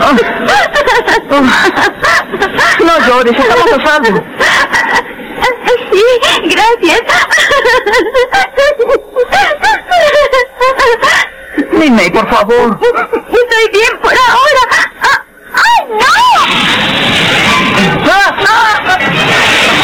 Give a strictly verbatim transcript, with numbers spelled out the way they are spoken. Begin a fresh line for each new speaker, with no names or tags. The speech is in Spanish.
Oh. No llores, estamos a salvo.
Sí, gracias.
Niney, por favor.
Estoy bien por ahora.